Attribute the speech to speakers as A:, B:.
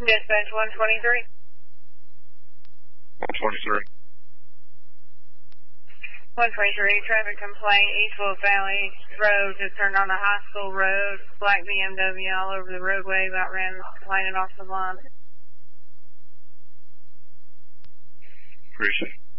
A: Dispatch 123.
B: 123.
A: 123, traffic complaint, Eastwood Valley Road, just turned on a high school road, black BMW all over the roadway, about ran complaining off the line.
B: Appreciate it.